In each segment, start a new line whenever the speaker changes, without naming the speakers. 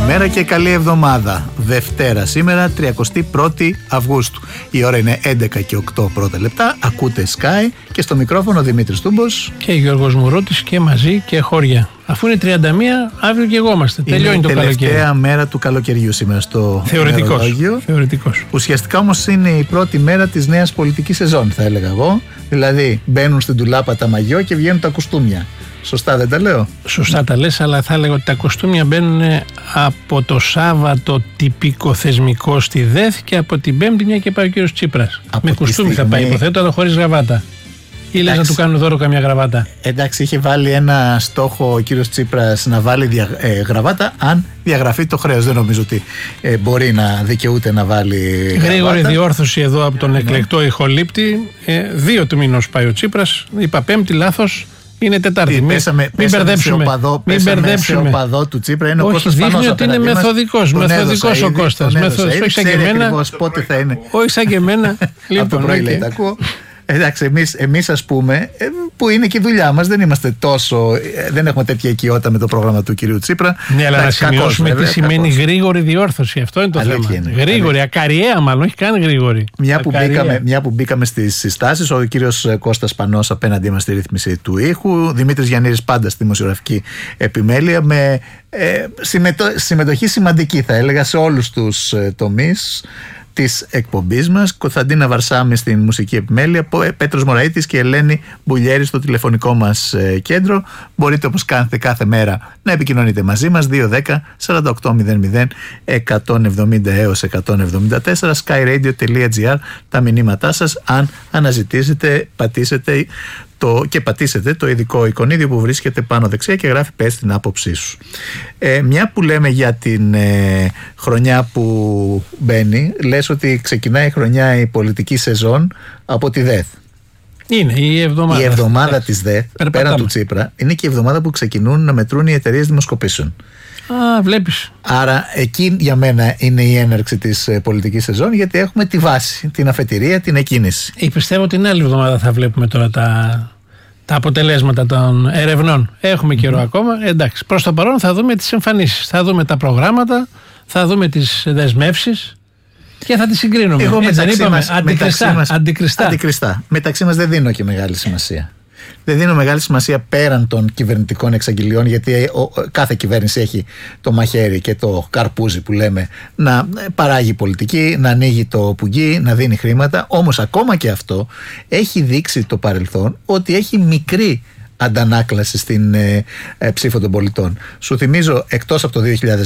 Καλημέρα και καλή εβδομάδα. Δευτέρα σήμερα, 31η Αυγούστου. Η ώρα είναι 11 και 8 πρώτα λεπτά. Ακούτε Sky και στο μικρόφωνο Δημήτρης Τούμπος
και Γιώργος Μουρώτης και μαζί και χώρια. Αφού είναι 31, αύριο και εγώ είμαστε. Τελειώνει το καλοκαίρι. Είναι η τελευταία μέρα του καλοκαιριού σήμερα στο
Θεωρητικός. Ουσιαστικά όμως είναι η πρώτη μέρα της νέας πολιτικής σεζόν, θα έλεγα εγώ. Δηλαδή μπαίνουν στην τουλάπα τα μαγιό και βγαίνουν τα κουστούμια. Σωστά δεν τα λέω?
Σωστά τα λες, αλλά θα έλεγα ότι τα κοστούμια μπαίνουν από το Σάββατο τυπικό θεσμικό στη ΔΕΘ και από την Πέμπτη μια και πάει ο κύριος Τσίπρας. Με κουστούμι θα πάει, υποθέτω, αλλά χωρίς γραβάτα. Ή λες να του κάνουν δώρο καμιά γραβάτα?
Εντάξει, είχε βάλει ένα στόχο ο κύριος Τσίπρας να βάλει γραβάτα αν διαγραφεί το χρέος. Δεν νομίζω ότι μπορεί να δικαιούται να βάλει
γρήγορη
γραβάτα.
Διόρθωση εδώ από τον εκλεκτό ηχολήπτη. 2 του μηνός πάει ο Τσίπρας. Είπα Πέμπτη, λάθος. Είναι Τετάρτη. Μην μπερδέψουμε.
Σε οπαδό του Τσίπρα είναι ο Κώστας Πανός.
Δείχνει ότι είναι μεθοδικός. Μεθοδικός ο Κώστας.
Όχι σαν και εμένα. Πότε θα είναι.
Όχι σαν και εμένα.
Από το πρωί λέει τα ακούω. Εντάξει, εμείς ας πούμε, που είναι και η δουλειά μας, δεν είμαστε τόσο, δεν έχουμε τέτοια οικειότητα με το πρόγραμμα του κυρίου Τσίπρα.
Ναι, αλλά να σημειώσουμε τι σημαίνει γρήγορη διόρθωση. Αυτό είναι το θέμα. Γρήγορη, ακαριαία μάλλον, όχι καν γρήγορη.
Μια που μπήκαμε στις συστάσεις, ο κύριος Κώστας Πανός απέναντί μας στη ρύθμιση του ήχου, Δημήτρης Γιαννήρης πάντα στη δημοσιογραφική επιμέλεια, με συμμετοχή σημαντική θα έλεγα σε όλους τους τομείς της εκπομπής μας. Κωνσταντίνα Βαρσάμι στην μουσική επιμέλεια, Πέτρος Μωραΐτης και Ελένη Μπουλιέρη στο τηλεφωνικό μας κέντρο. Μπορείτε όπως κάνετε κάθε μέρα να επικοινωνείτε μαζί μας 210 4800 170 έως 174 skyradio.gr τα μηνύματά σας. Αν αναζητήσετε, πατήσετε το ειδικό εικονίδιο που βρίσκεται πάνω δεξιά και γράφει πες την άποψή σου. Μια που λέμε για την χρονιά που μπαίνει, λες ότι ξεκινάει η χρονιά η πολιτική σεζόν από τη ΔΕΘ.
Είναι η εβδομάδα.
Η εβδομάδα της ΔΕΘ, πέραν του Τσίπρα, είναι και η εβδομάδα που ξεκινούν να μετρούν οι εταιρείες δημοσκοπήσεων.
Βλέπεις.
Άρα εκεί για μένα είναι η έναρξη της πολιτικής σεζόν, γιατί έχουμε τη βάση, την αφετηρία, την εκκίνηση.
Πιστεύω την άλλη εβδομάδα θα βλέπουμε τώρα τα αποτελέσματα των ερευνών. Έχουμε καιρό ακόμα. Εντάξει, προς το παρόν θα δούμε τις εμφανίσεις, θα δούμε τα προγράμματα, θα δούμε τις δεσμεύσεις και θα τις συγκρίνουμε.
Εγώ
αντικριστά.
Μεταξύ μας δεν δίνω και μεγάλη σημασία. Δεν δίνω μεγάλη σημασία πέραν των κυβερνητικών εξαγγελιών, γιατί κάθε κυβέρνηση έχει το μαχαίρι και το καρπούζι που λέμε να παράγει πολιτική, να ανοίγει το πουγγί, να δίνει χρήματα. Όμως ακόμα και αυτό έχει δείξει το παρελθόν ότι έχει μικρή αντανάκλαση στην ψήφο των πολιτών. Σου θυμίζω, εκτός από το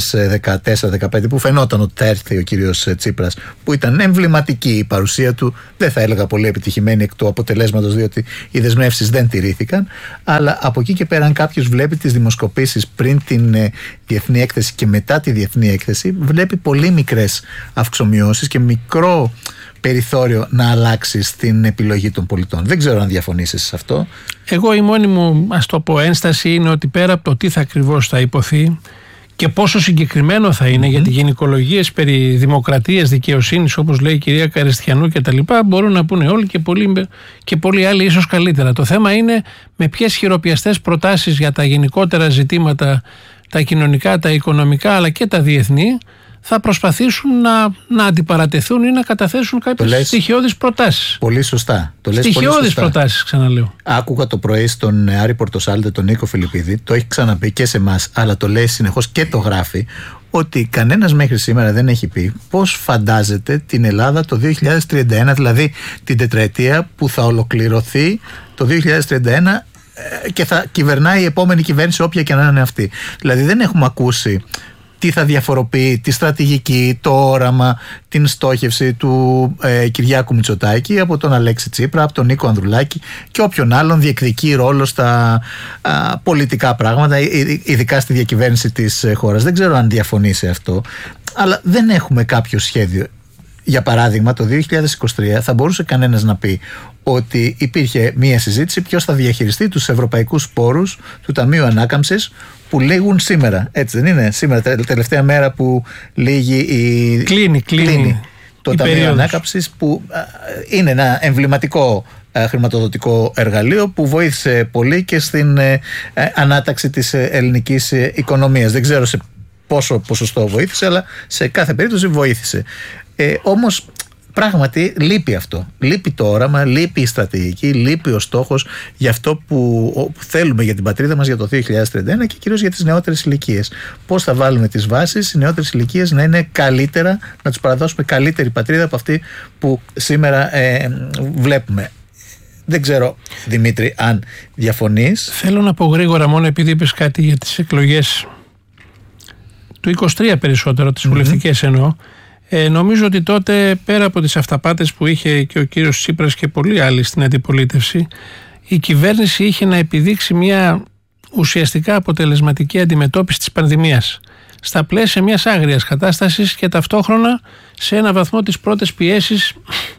2014-2015 που φαινόταν ότι θα έρθει ο κύριος Τσίπρας, που ήταν εμβληματική η παρουσία του, δεν θα έλεγα πολύ επιτυχημένη εκ του αποτελέσματος, διότι οι δεσμεύσεις δεν τηρήθηκαν, αλλά από εκεί και πέρα αν κάποιος βλέπει τις δημοσκοπήσεις πριν την διεθνή έκθεση και μετά τη διεθνή έκθεση, βλέπει πολύ μικρές αυξομοιώσεις και μικρό περιθώριο να αλλάξει στην επιλογή των πολιτών. Δεν ξέρω αν διαφωνήσεις σε αυτό.
Εγώ η μόνη μου, ας το πω, ένσταση είναι ότι πέρα από το τι θα ακριβώς θα υποθεί και πόσο συγκεκριμένο θα είναι, γιατί γυναικολογίες περί δημοκρατίας, δικαιοσύνης, όπως λέει η κυρία Καριστιανού και τα λοιπά, μπορούν να πούνε όλοι και πολλοί άλλοι ίσως καλύτερα. Το θέμα είναι με ποιες χειροπιαστές προτάσεις για τα γενικότερα ζητήματα, τα κοινωνικά, τα οικονομικά αλλά και τα διεθνή, θα προσπαθήσουν να αντιπαρατεθούν ή να καταθέσουν κάποιες στοιχειώδεις προτάσεις.
Πολύ σωστά.
Στοιχειώδεις προτάσεις, ξαναλέω.
Άκουγα το πρωί στον Άρη Πορτοσάλτε, τον Νίκο Φιλιππίδη, το έχει ξαναπεί και σε εμάς, αλλά το λέει συνεχώς και το γράφει, ότι κανένας μέχρι σήμερα δεν έχει πει πώς φαντάζεται την Ελλάδα το 2031, δηλαδή την τετραετία που θα ολοκληρωθεί το 2031 και θα κυβερνάει η επόμενη κυβέρνηση, όποια και να είναι αυτή. Δηλαδή δεν έχουμε ακούσει τι θα διαφοροποιεί τη στρατηγική, το όραμα, την στόχευση του Κυριάκου Μητσοτάκη από τον Αλέξη Τσίπρα, από τον Νίκο Ανδρουλάκη και όποιον άλλον διεκδικεί ρόλο στα πολιτικά πράγματα, ειδικά στη διακυβέρνηση της χώρας. Δεν ξέρω αν διαφωνεί σε αυτό, αλλά δεν έχουμε κάποιο σχέδιο. Για παράδειγμα, το 2023 θα μπορούσε κανένας να πει ότι υπήρχε μία συζήτηση ποιος θα διαχειριστεί τους ευρωπαϊκούς πόρους του Ταμείου Ανάκαμψης που λήγουν σήμερα. Έτσι δεν είναι? Σήμερα, τελευταία μέρα που λήγει κλείνει το Ταμείο Ανάκαμψης, που είναι ένα εμβληματικό χρηματοδοτικό εργαλείο που βοήθησε πολύ και στην ανάταξη της ελληνικής οικονομίας. Δεν ξέρω σε πόσο ποσοστό βοήθησε, αλλά σε κάθε περίπτωση βοήθησε. Όμως πράγματι λείπει αυτό. Λείπει το όραμα, λείπει η στρατηγική, λείπει ο στόχος για αυτό που θέλουμε για την πατρίδα μας για το 2031 και κυρίως για τις νεότερες ηλικίες. Πώς θα βάλουμε τις βάσεις οι νεότερες ηλικίες να είναι καλύτερα, να τους παραδώσουμε καλύτερη πατρίδα από αυτή που σήμερα βλέπουμε. Δεν ξέρω, Δημήτρη, αν διαφωνείς.
Θέλω να πω γρήγορα, μόνο επειδή είπες κάτι για τις εκλογές του 23 περισσότερο, τις βουλευτικές εννοώ. Νομίζω ότι τότε, πέρα από τις αυταπάτες που είχε και ο κύριος Τσίπρας και πολλοί άλλοι στην αντιπολίτευση, η κυβέρνηση είχε να επιδείξει μια ουσιαστικά αποτελεσματική αντιμετώπιση της πανδημίας στα πλαίσια μιας άγριας κατάστασης και ταυτόχρονα σε ένα βαθμό τις πρώτες πιέσεις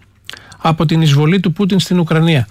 από την εισβολή του Πούτιν στην Ουκρανία.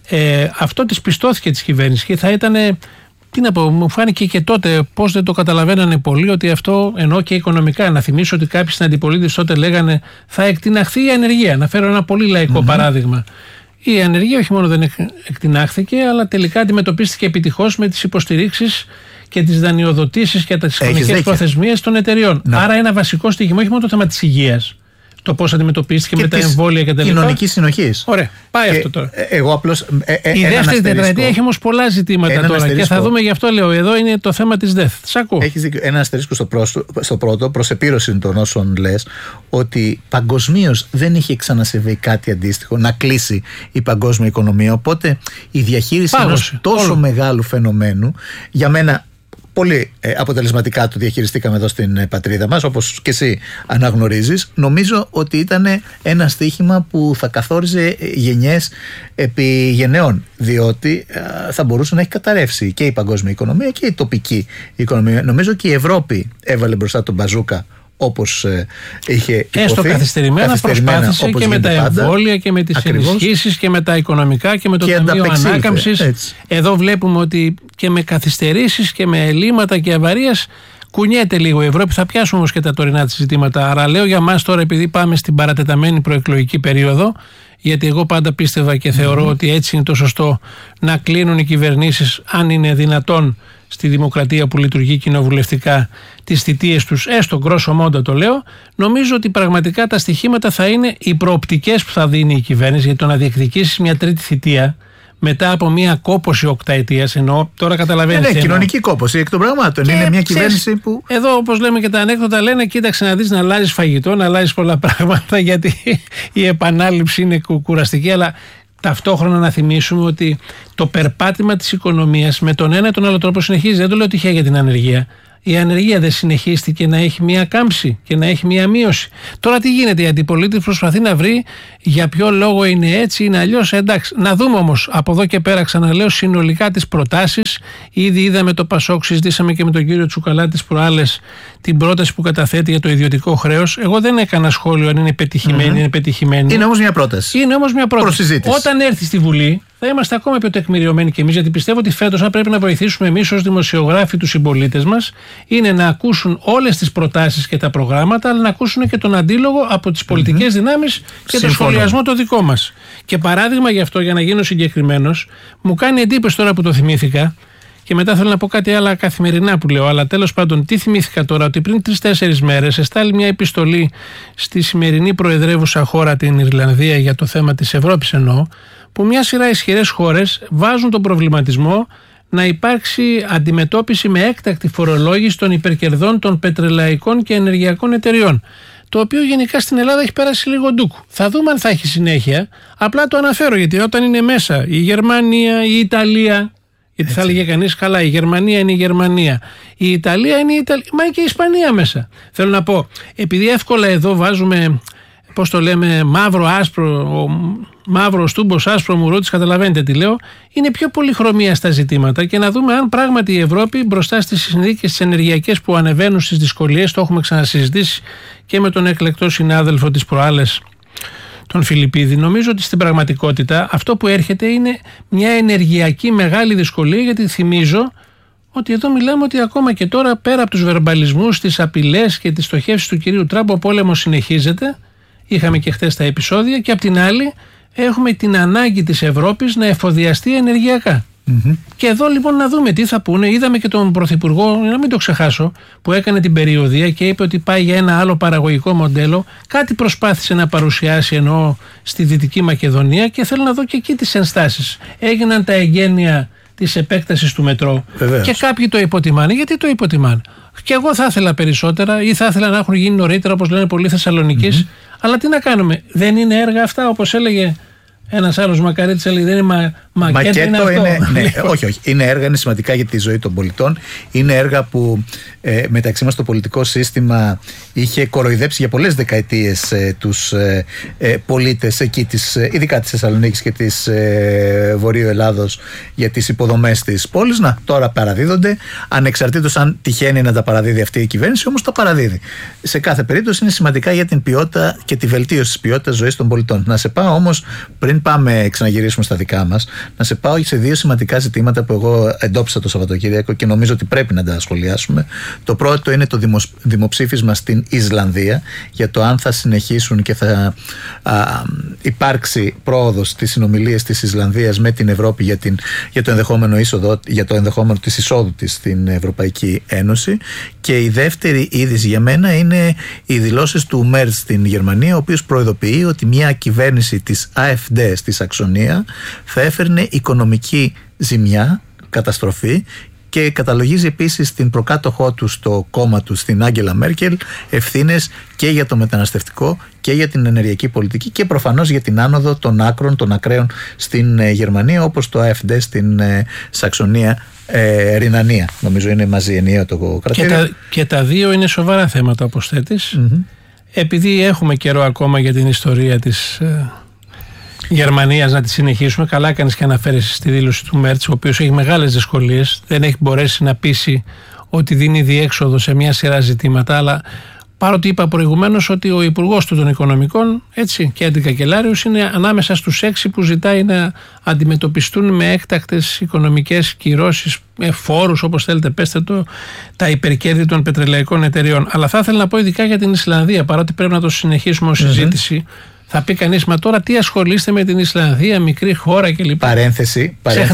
Αυτό της πιστώθηκε της κυβέρνησης και θα ήταν, τι να πω, μου φάνηκε και τότε πώς δεν το καταλαβαίνανε πολλοί ότι αυτό, ενώ και οικονομικά. Να θυμίσω ότι κάποιοι στην αντιπολίτευση τότε λέγανε θα εκτιναχθεί η ανεργία. Να φέρω ένα πολύ λαϊκό παράδειγμα. Η ανεργία όχι μόνο δεν εκτινάχθηκε, αλλά τελικά αντιμετωπίστηκε επιτυχώς με τις υποστηρίξεις και τις δανειοδοτήσεις και τις χρονικές προθεσμίες των εταιριών. Άρα ένα βασικό στοιχείο, όχι μόνο το θέμα της υγείας, το πώς αντιμετωπίστηκε και με τα εμβόλια και τα λοιπά.
Κοινωνική συνοχής.
Ωραία, πάει αυτό τώρα.
Εγώ απλώς.
Η δεύτερη τετραετία έχει όμως πολλά ζητήματα τώρα και θα δούμε, γι' αυτό λέω, εδώ είναι το θέμα της ΔΕΘ. Σ' ακούω.
Έχεις δίκιο. Ένα αστερίσκο στο πρώτο, προς επίρρωση των όσων λες, ότι παγκοσμίως δεν είχε ξανασεβεί κάτι αντίστοιχο, να κλείσει η παγκόσμια οικονομία. Οπότε η διαχείριση ενός τόσο μεγάλου φαινομένου, για μένα, πολύ αποτελεσματικά το διαχειριστήκαμε εδώ στην πατρίδα μας, όπως και εσύ αναγνωρίζεις. Νομίζω ότι ήταν ένα στοίχημα που θα καθόριζε γενιές επί γενεών, διότι θα μπορούσε να έχει καταρρεύσει και η παγκόσμια οικονομία και η τοπική οικονομία. Νομίζω και η Ευρώπη έβαλε μπροστά τον μπαζούκα, όπως είχε υποθεί.
Έστω καθυστερημένα προσπάθησε και με τα εμβόλια και με τις ενισχύσεις και με τα οικονομικά και με το Ταμείο Ανάκαμψης. Εδώ βλέπουμε ότι και με καθυστερήσεις και με ελλείμματα και αβαρίες κουνιέται λίγο η Ευρώπη. Θα πιάσουμε όμως και τα τωρινά της ζητήματα. Άρα λέω για μας τώρα, επειδή πάμε στην παρατεταμένη προεκλογική περίοδο, γιατί εγώ πάντα πίστευα και θεωρώ ότι έτσι είναι το σωστό να κλείνουν οι κυβερνήσεις, αν είναι δυνατόν, στη δημοκρατία που λειτουργεί κοινοβουλευτικά, τις θητείες τους, έστω γκρόσο μόντα το λέω. Νομίζω ότι πραγματικά τα στοιχήματα θα είναι οι προοπτικές που θα δίνει η κυβέρνηση, γιατί το να διεκδικήσει μια τρίτη θητεία μετά από μια κόπωση οκταετίας, ενώ τώρα καταλαβαίνετε.
Ναι, κοινωνική κόπωση εκ των πραγμάτων. Είναι μια κυβέρνηση που.
Εδώ, όπως λέμε και τα ανέκδοτα, λένε: κοίταξε να δεις, να αλλάζεις φαγητό, να αλλάζεις πολλά πράγματα, γιατί η επανάληψη είναι κουραστική. Αλλά ταυτόχρονα να θυμίσουμε ότι το περπάτημα της οικονομίας με τον ένα ή τον άλλο τρόπο συνεχίζει. Δεν το λέω τυχαία για την ανεργία. Η ανεργία δεν συνεχίστηκε να έχει μία κάμψη και να έχει μία μείωση. Τώρα τι γίνεται, η αντιπολίτευση προσπαθεί να βρει για ποιο λόγο είναι έτσι, είναι αλλιώς. Εντάξει, να δούμε όμως από εδώ και πέρα, ξαναλέω, συνολικά τις προτάσεις. Ήδη είδαμε το ΠΑΣΟΚ, συζητήσαμε και με τον κύριο Τσουκαλά τις προάλλες την πρόταση που καταθέτει για το ιδιωτικό χρέος. Εγώ δεν έκανα σχόλιο αν είναι πετυχημένη, είναι πετυχημένη.
Είναι όμως μια πρόταση.
Είναι όμως μια πρόταση. Όταν έρθει στη Βουλή, θα είμαστε ακόμα πιο τεκμηριωμένοι κι εμείς, γιατί πιστεύω ότι φέτος θα πρέπει να βοηθήσουμε εμείς ως δημοσιογράφοι τους συμπολίτες μας, είναι να ακούσουν όλες τις προτάσεις και τα προγράμματα, αλλά να ακούσουν και τον αντίλογο από τις πολιτικές δυνάμεις και το σχολιασμό το δικό μας. Και παράδειγμα γι' αυτό, για να γίνω συγκεκριμένος, μου κάνει εντύπωση τώρα που το θυμήθηκα. Και μετά θέλω να πω κάτι άλλα καθημερινά που λέω. Αλλά τέλος πάντων, τι θυμήθηκα τώρα, ότι πριν 3-4 μέρες εστάλει μια επιστολή στη σημερινή προεδρεύουσα χώρα, την Ιρλανδία, για το θέμα της Ευρώπης εννοώ, που μια σειρά ισχυρές χώρες βάζουν τον προβληματισμό να υπάρξει αντιμετώπιση με έκτακτη φορολόγηση των υπερκερδών των πετρελαϊκών και ενεργειακών εταιριών. Το οποίο γενικά στην Ελλάδα έχει πέρασει λίγο ντούκου. Θα δούμε αν θα έχει συνέχεια. Απλά το αναφέρω, γιατί όταν είναι μέσα η Γερμανία, η Ιταλία. Γιατί θα έλεγε κανείς, καλά, η Γερμανία είναι η Γερμανία, η Ιταλία είναι η Ιταλία, μα και η Ισπανία μέσα. Θέλω να πω, επειδή εύκολα εδώ βάζουμε, πώς το λέμε, μαύρο, άσπρο, μαύρο στούμπος, άσπρο μουρούτης, καταλαβαίνετε τι λέω, είναι πιο πολυχρωμία στα ζητήματα και να δούμε αν πράγματι η Ευρώπη μπροστά στις συνθήκες τις ενεργειακές που ανεβαίνουν, στις δυσκολίες, το έχουμε ξανασυζητήσει και με τον εκλεκτό συνάδελφο της προάλλες, τον Φιλιππίδη. Νομίζω ότι στην πραγματικότητα αυτό που έρχεται είναι μια ενεργειακή μεγάλη δυσκολία, γιατί θυμίζω ότι εδώ μιλάμε ότι ακόμα και τώρα, πέρα από τους βερμπαλισμούς, τις απειλές και τις στοχεύσεις του κυρίου Τραμπ, ο πόλεμος συνεχίζεται. Είχαμε και χθες τα επεισόδια, και απ' την άλλη έχουμε την ανάγκη της Ευρώπης να εφοδιαστεί ενεργειακά. Και εδώ λοιπόν να δούμε τι θα πούνε. Είδαμε και τον Πρωθυπουργό, να μην το ξεχάσω, που έκανε την περιοδεία και είπε ότι πάει για ένα άλλο παραγωγικό μοντέλο. Κάτι προσπάθησε να παρουσιάσει ενώ στη Δυτική Μακεδονία, και θέλω να δω και εκεί τις ενστάσεις. Έγιναν τα εγγένεια της επέκτασης του μετρό.
Βεβαίως.
Και κάποιοι το υποτιμάνε. Γιατί το υποτιμάνε? Και εγώ θα ήθελα περισσότερα, ή θα ήθελα να έχουν γίνει νωρίτερα, όπως λένε πολλοί Θεσσαλονικής. Αλλά τι να κάνουμε, δεν είναι έργα αυτά, όπως έλεγε ένας άλλος Μακαρίτης, έλεγε δεν είναι μακέτο, είναι αυτό.
Ναι, όχι, είναι έργα, είναι σημαντικά για τη ζωή των πολιτών. Είναι έργα που μεταξύ μας το πολιτικό σύστημα είχε κοροϊδέψει για πολλές δεκαετίες τους πολίτες εκεί, ειδικά της Θεσσαλονίκης και της Βορείου Ελλάδος, για τις υποδομές της πόλης. Να, τώρα παραδίδονται, ανεξαρτήτως αν τυχαίνει να τα παραδίδει αυτή η κυβέρνηση, όμως τα παραδίδει. Σε κάθε περίπτωση είναι σημαντικά για την ποιότητα και τη βελτίωση της ποιότητας ζωής των πολιτών. Να σε πάω όμως, πριν ξαναγυρίσουμε στα δικά μας, να σε πάω σε δύο σημαντικά ζητήματα που εγώ εντόπισα το Σαββατοκύριακο και νομίζω ότι πρέπει να τα σχολιάσουμε. Το πρώτο είναι το δημοψήφισμα στην Ισλανδία για το αν θα συνεχίσουν και θα υπάρξει πρόοδος στις συνομιλίες της Ισλανδίας με την Ευρώπη για το ενδεχόμενο της εισόδου της στην Ευρωπαϊκή Ένωση. Και η δεύτερη είδηση για μένα είναι οι δηλώσεις του Μέρτ στην Γερμανία, ο οποίος προειδοποιεί ότι μια κυβέρνηση της AfD στη Σαξονία θα έφερνε οικονομική ζημιά, καταστροφή, και καταλογίζει επίσης την προκάτοχό του στο κόμμα του, στην Άγγελα Μέρκελ, ευθύνες και για το μεταναστευτικό και για την ενεργειακή πολιτική και προφανώς για την άνοδο των άκρων, των ακραίων στην Γερμανία, όπως το AfD στην Σαξονία, Ρινανία. Νομίζω είναι μαζί ενιαίο το κρατήριο.
Και τα δύο είναι σοβαρά θέματα, όπως θέτεις. Επειδή έχουμε καιρό ακόμα για την ιστορία της Γερμανίας να τη συνεχίσουμε, καλά κάνεις και αναφέρεσαι στη δήλωση του Μέρτς, ο οποίος έχει μεγάλες δυσκολίες, δεν έχει μπορέσει να πείσει ότι δίνει διέξοδο σε μια σειρά ζητήματα, αλλά παρότι είπα προηγουμένως ότι ο Υπουργός των Οικονομικών, έτσι, και αντικακελάριος, είναι ανάμεσα στους 6 που ζητάει να αντιμετωπιστούν με έκτακτες οικονομικές κυρώσεις, φόρους, όπως θέλετε πέστε το, τα υπερκέρδη των πετρελαϊκών εταιριών. Αλλά θα ήθελα να πω ειδικά για την Ισλανδία, παρότι πρέπει να το συνεχίσουμε ως συζήτηση. Θα πει κανείς, μα τώρα τι ασχολείστε με την Ισλανδία, μικρή χώρα κλπ.
Παρένθεση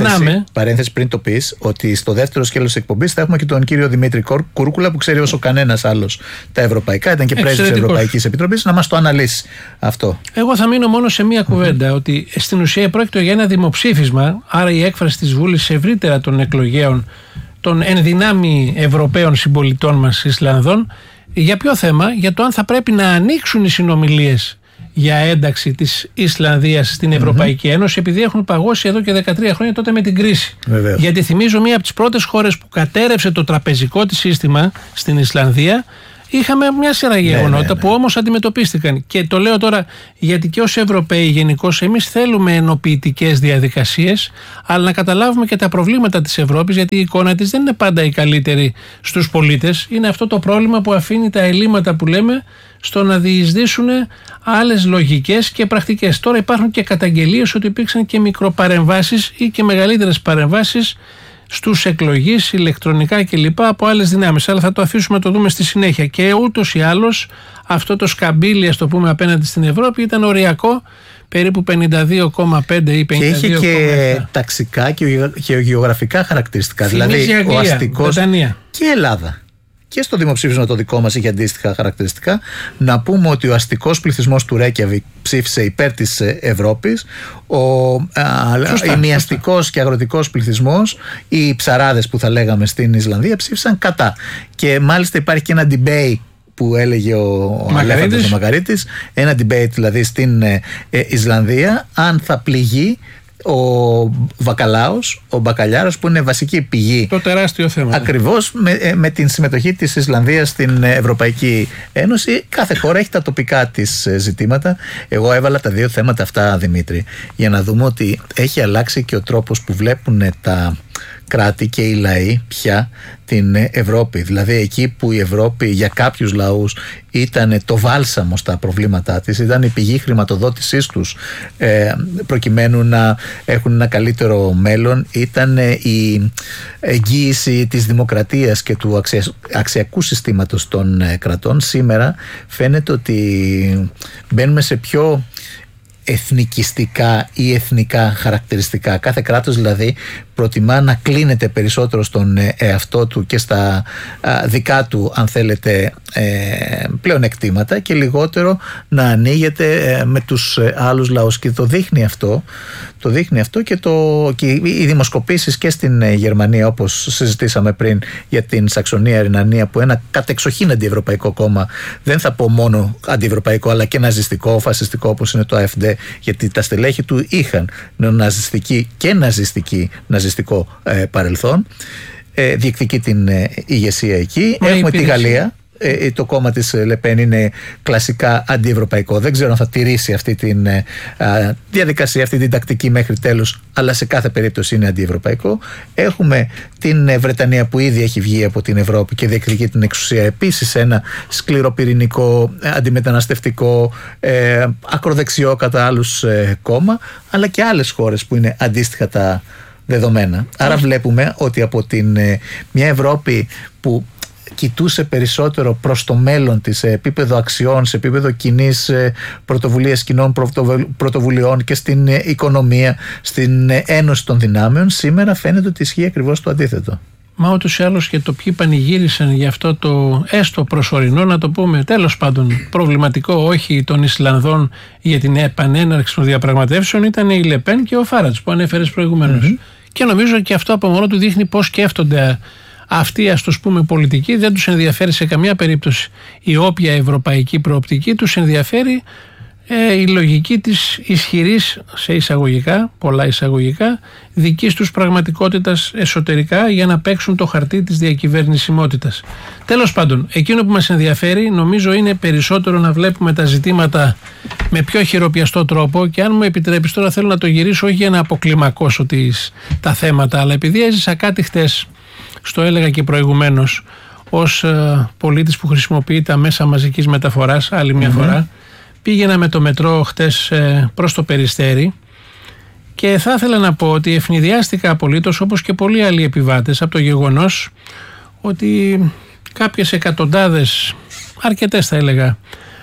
πριν το πεις, ότι στο δεύτερο σκέλος της εκπομπής θα έχουμε και τον κύριο Δημήτρη Κούρκουλα, που ξέρει όσο κανένας άλλος τα ευρωπαϊκά, ήταν και πρέσβης της Ευρωπαϊκής Επιτροπής, να μας το αναλύσει αυτό. Εγώ θα μείνω μόνο σε μία κουβέντα, ότι στην ουσία πρόκειται για ένα δημοψήφισμα, άρα η έκφραση της Βούλης ευρύτερα των εκλογέων, των ενδυνάμει Ευρωπαίων συμπολιτών μας Ισλανδών. Για ποιο θέμα? Για το αν θα πρέπει να ανοίξουν οι συνομιλίες για ένταξη της Ισλανδίας στην Ευρωπαϊκή Ένωση, επειδή έχουν παγώσει εδώ και 13 χρόνια τότε με την κρίση. Βεβαίως.
Γιατί θυμίζω, μία από τις πρώτες χώρες που κατέρευσε το τραπεζικό της σύστημα στην Ισλανδία, είχαμε μια σειρά γεγονότα που όμως αντιμετωπίστηκαν. Και το λέω τώρα γιατί και ως Ευρωπαίοι γενικώς εμείς θέλουμε ενοποιητικές διαδικασίες, αλλά να καταλάβουμε και τα προβλήματα της Ευρώπης, γιατί η εικόνα της δεν είναι πάντα η καλύτερη στους πολίτες. Είναι αυτό το πρόβλημα που αφήνει τα ελλείμματα που λέμε στο να διεισδύσουν άλλες λογικές και πρακτικές. Τώρα υπάρχουν και καταγγελίες ότι υπήρξαν και μικροπαρεμβάσεις ή και μεγαλύτερες παρεμβάσεις στους εκλογείς, ηλεκτρονικά κλπ. Από άλλες δυνάμεις. Αλλά θα το αφήσουμε να το δούμε στη συνέχεια. Και ούτως ή άλλως αυτό το σκαμπίλι, ας το πούμε, απέναντι στην Ευρώπη ήταν οριακό, περίπου 52,5 ή 52,7.
Και είχε και ταξικά και γεωγραφικά χαρακτηριστικά.
Θυμίζει
δηλαδή
Αγγλία,
ο αστικός
Βρετανία
και Ελλάδα. Και στο δημοψήφισμα το δικό μας είχε αντίστοιχα χαρακτηριστικά. Να πούμε ότι ο αστικός πληθυσμός του Ρέικιαβικ ψήφισε υπέρ της Ευρώπης. Ο ημιαστικός και αγροτικός πληθυσμός, οι ψαράδες που θα λέγαμε στην Ισλανδία, ψήφισαν κατά. Και μάλιστα υπάρχει και ένα debate που έλεγε ο Αλέφαντος ο Μακαρίτης, ένα debate δηλαδή στην Ισλανδία, αν θα πληγεί ο βακαλάος, ο μπακαλιάρος, που είναι βασική πηγή.
Το τεράστιο θέμα.
Ακριβώς με την συμμετοχή της Ισλανδίας στην Ευρωπαϊκή Ένωση. Κάθε χώρα έχει τα τοπικά της ζητήματα. Εγώ έβαλα τα δύο θέματα αυτά, Δημήτρη, για να δούμε ότι έχει αλλάξει και ο τρόπος που βλέπουν τα κράτη και οι λαοί πια την Ευρώπη. Δηλαδή εκεί που η Ευρώπη για κάποιους λαούς ήταν το βάλσαμο στα προβλήματά της, ήταν η πηγή χρηματοδότησής τους προκειμένου να έχουν ένα καλύτερο μέλλον, ήταν η εγγύηση της δημοκρατίας και του αξιακού συστήματος των κρατών. Σήμερα φαίνεται ότι μπαίνουμε σε πιο εθνικιστικά ή εθνικά χαρακτηριστικά. Κάθε κράτος δηλαδή προτιμά να κλείνεται περισσότερο στον εαυτό του και στα δικά του, αν θέλετε, πλεονεκτήματα και λιγότερο να ανοίγεται με τους άλλους λαούς, και το δείχνει αυτό και οι δημοσκοπήσεις και στην Γερμανία, όπως συζητήσαμε πριν για την Σαξονία Ρινανία, που ένα κατεξοχήν αντιευρωπαϊκό κόμμα, δεν θα πω μόνο αντιευρωπαϊκό αλλά και ναζιστικό, φασιστικό όπως είναι το AfD, γιατί τα στελέχη του είχαν ναζιστική και ναζιστικό παρελθόν, διεκδικεί την ηγεσία εκεί. Έχουμε τη Γαλλία. Το κόμμα της Λεπέν είναι κλασικά αντιευρωπαϊκό. Δεν ξέρω αν θα τηρήσει αυτή τη διαδικασία, αυτή την τακτική μέχρι τέλους, αλλά σε κάθε περίπτωση είναι αντιευρωπαϊκό. Έχουμε την Βρετανία που ήδη έχει βγει από την Ευρώπη και διεκδικεί την εξουσία. Επίσης ένα σκληροπυρηνικό, αντιμεταναστευτικό, ακροδεξιό κατά άλλους κόμμα, αλλά και άλλες χώρες που είναι αντίστοιχα τα δεδομένα. Άρα βλέπουμε ότι από μια Ευρώπη που κοιτούσε περισσότερο προς το μέλλον της, σε επίπεδο αξιών, σε επίπεδο κοινής πρωτοβουλίας, κοινών πρωτοβουλειών και στην οικονομία, στην ένωση των δυνάμεων, σήμερα φαίνεται ότι ισχύει ακριβώς το αντίθετο.
Μα ούτως ή άλλως και το ποιοι πανηγύρισαν για αυτό το έστω προσωρινό, να το πούμε, τέλος πάντων προβληματικό όχι των Ισλανδών για την επανέναρξη των διαπραγματεύσεων, ήταν η Λεπέν και ο Φάρατς που ανέφερες προηγουμένως. Και νομίζω και αυτό από μόνο του δείχνει πώς σκέφτονται αυτοί, ας το πούμε, πολιτικοί. Δεν τους ενδιαφέρει σε καμία περίπτωση η όποια ευρωπαϊκή προοπτική, τους ενδιαφέρει η λογική της ισχυρής, σε εισαγωγικά, πολλά εισαγωγικά, δικής τους πραγματικότητας εσωτερικά, για να παίξουν το χαρτί της διακυβερνησιμότητας. Τέλος πάντων, εκείνο που μας ενδιαφέρει νομίζω είναι περισσότερο να βλέπουμε τα ζητήματα με πιο χειροπιαστό τρόπο, και αν μου επιτρέπεις τώρα θέλω να το γυρίσω όχι για να αποκλιμακώσω τα θέματα, αλλά επειδή έζησα κάτι χτες, στο έλεγα και προηγουμένως, ως πολίτης που χρησιμοποιεί τα μέσα μαζικής μεταφοράς άλλη μια φορά, πήγαινα με το μετρό χτες προς το Περιστέρι και θα ήθελα να πω ότι ευνηδιάστηκα απολύτως, όπως και πολλοί άλλοι επιβάτες, από το γεγονός ότι κάποιες εκατοντάδες, αρκετές θα έλεγα,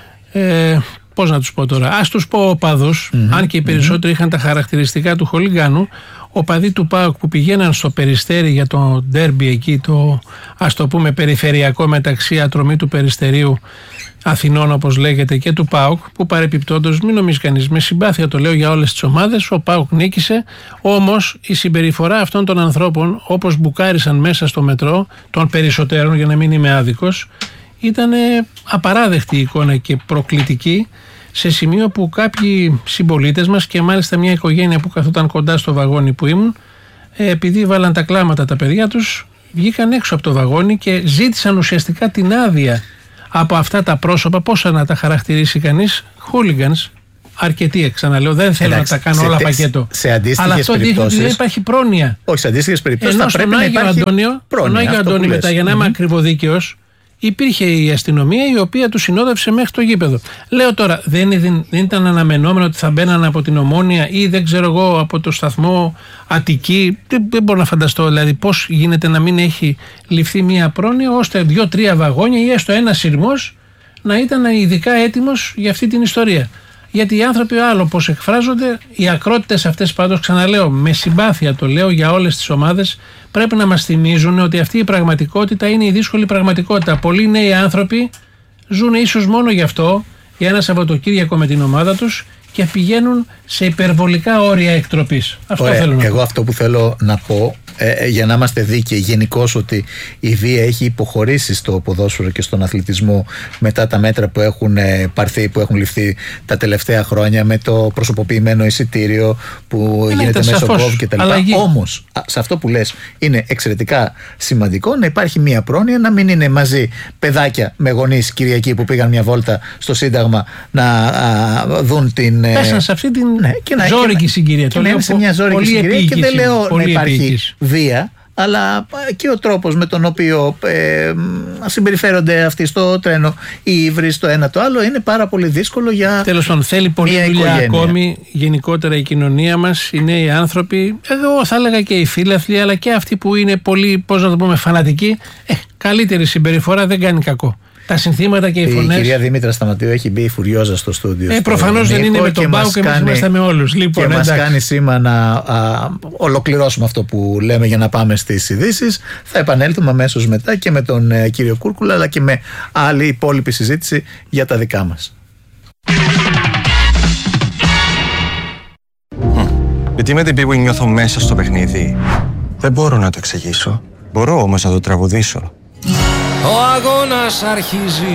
πώς να τους πω τώρα, ας τους πω οπαδούς, αν και οι περισσότεροι είχαν τα χαρακτηριστικά του χολιγάνου, οπαδοί του ΠΑΟΚ που πηγαίναν στο Περιστέρι για το ντέρμπι εκεί, το ας το πούμε περιφερειακό μεταξύ Ατρωμί του Περιστερίου Αθηνών όπως λέγεται και του ΠΑΟΚ, που παρεπιπτόντως μην νομίζει κανείς, με συμπάθεια το λέω για όλες τις ομάδες, ο ΠΑΟΚ νίκησε, όμως η συμπεριφορά αυτών των ανθρώπων όπως μπουκάρισαν μέσα στο μετρό, των περισσότερων για να μην είμαι άδικος, ήταν απαράδεκτη η εικόνα και προκλητική, σε σημείο που κάποιοι συμπολίτες μας και μάλιστα μια οικογένεια που καθόταν κοντά στο βαγόνι που ήμουν, επειδή βάλαν τα κλάματα τα παιδιά τους, βγήκαν έξω από το βαγόνι και ζήτησαν ουσιαστικά την άδεια από αυτά τα πρόσωπα, πώς να τα χαρακτηρίσει κανείς, hooligans, αρκετοί, ξαναλέω, δεν θέλω να τα κάνω όλα πακέτο. Αλλά αυτό δείχνει ότι δεν υπάρχει πρόνοια.
Όχι, σε αντίστοιχες περιπτώσεις θα πρέπει να υπάρχει πρόνοια.
Στον Άγιο Αντώνιο, μετά, για να είμαι ακριβοδίκαιος, υπήρχε η αστυνομία η οποία του συνόδευσε μέχρι το γήπεδο. Λέω τώρα, δεν ήταν αναμενόμενο ότι θα μπαίναν από την Ομόνια ή δεν ξέρω εγώ από το σταθμό Αττική? Δεν μπορώ να φανταστώ δηλαδή πώς γίνεται να μην έχει ληφθεί μια πρόνοια ώστε 2-3 βαγόνια ή έστω ένα σειρμός να ήταν ειδικά έτοιμος για αυτή την ιστορία. Γιατί οι άνθρωποι άλλο πώς εκφράζονται, οι ακρότητες αυτές, πάντως ξαναλέω, με συμπάθεια το λέω για όλες τις ομάδες, πρέπει να μας θυμίζουν ότι αυτή η πραγματικότητα είναι η δύσκολη πραγματικότητα. Πολλοί νέοι άνθρωποι ζουν ίσως μόνο γι' αυτό, για ένα Σαββατοκύριακο με την ομάδα τους, και πηγαίνουν σε υπερβολικά όρια εκτροπής. Αυτό θέλω να πω.
Εγώ αυτό που θέλω να πω, για να είμαστε δίκαιοι γενικώς, ότι η βία έχει υποχωρήσει στο ποδόσφαιρο και στον αθλητισμό μετά τα μέτρα που έχουν πάρθει, που έχουν ληφθεί τα τελευταία χρόνια, με το προσωποποιημένο εισιτήριο που γίνεται μέσω κόβ και τα λοιπά. Όμως, σε αυτό που λες είναι εξαιρετικά σημαντικό να υπάρχει μια πρόνοια, να μην είναι μαζί παιδάκια με γονείς Κυριακή που πήγαν μια βόλτα στο Σύνταγμα να δουν την.
Πέσαν σε αυτή την ζώρικη συγκυρία.
Και να είναι σε μια ζώρικη συγκυρία, και δεν λέω να υπάρχει βία, αλλά και ο τρόπος με τον οποίο συμπεριφέρονται αυτοί στο τρένο, οι ύβρις, στο ένα το άλλο, είναι πάρα πολύ δύσκολο για.
Τέλος πάντων, θέλει πολλή δουλειά ακόμη. Γενικότερα η κοινωνία μας, οι νέοι άνθρωποι, εγώ θα έλεγα και οι φίλαθλοι, αλλά και αυτοί που είναι πολύ, πώς να το πούμε, φανατικοί, καλύτερη συμπεριφορά δεν κάνει κακό. τα συνθήματα και οι φωνές.
Η κυρία Δήμητρα Σταματίου έχει μπει φουριόζα στο στούντιο.
Προφανώς δεν είναι με τον Πάο και εμείς είμαστε με όλους. Λοιπόν,
και μας κάνει σήμα να ολοκληρώσουμε αυτό που λέμε για να πάμε στις ειδήσεις. Θα επανέλθουμε αμέσως μετά και με τον κύριο Κούρκουλα, αλλά και με άλλη υπόλοιπη συζήτηση για τα δικά μας.
Γιατί με την πίπη νιώθω μέσα στο παιχνίδι. Δεν μπορώ να το εξηγήσω. Μπορώ όμως να το τραγουδήσω.
Ο αγώνας αρχίζει.